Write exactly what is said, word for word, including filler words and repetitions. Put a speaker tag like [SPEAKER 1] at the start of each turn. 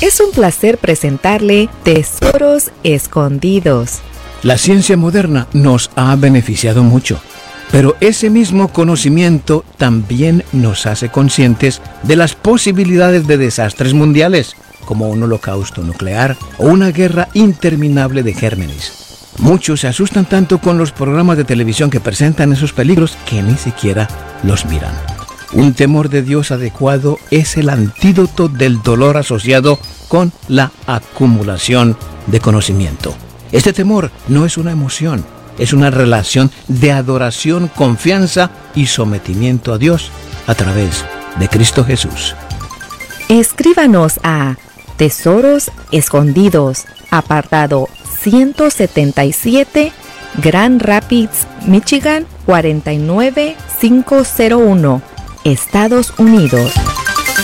[SPEAKER 1] Es un placer presentarle Tesoros Escondidos.
[SPEAKER 2] La ciencia moderna nos ha beneficiado mucho, pero ese mismo conocimiento también nos hace conscientes de las posibilidades de desastres mundiales, como un holocausto nuclear o una guerra interminable de gérmenes. Muchos se asustan tanto con los programas de televisión que presentan esos peligros que ni siquiera los miran. Un temor de Dios adecuado es el antídoto del dolor asociado con la acumulación de conocimiento. Este temor no es una emoción, es una relación de adoración, confianza y sometimiento a Dios a través de Cristo Jesús.
[SPEAKER 1] Escríbanos a Tesoros Escondidos, apartado ciento setenta y siete, Grand Rapids, Michigan cuarenta y nueve mil quinientos uno, Estados Unidos.